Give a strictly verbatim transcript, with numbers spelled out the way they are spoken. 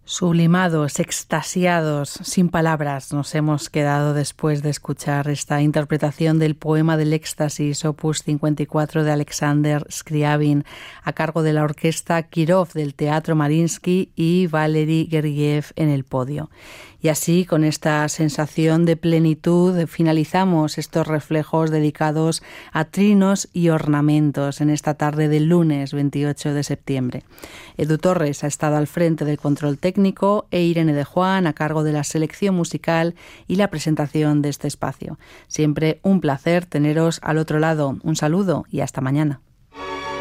Sublimados, extasiados, sin palabras, nos hemos quedado después de escuchar esta interpretación del poema del éxtasis, opus cincuenta y cuatro de Alexander Scriabin, a cargo de la orquesta Kirov del Teatro Mariinsky y Valery Gergiev en el podio. Y así, con esta sensación de plenitud, finalizamos estos reflejos dedicados a trinos y ornamentos en esta tarde del lunes veintiocho de septiembre. Edu Torres ha estado al frente del control técnico e Irene de Juan a cargo de la selección musical y la presentación de este espacio. Siempre un placer teneros al otro lado. Un saludo y hasta mañana.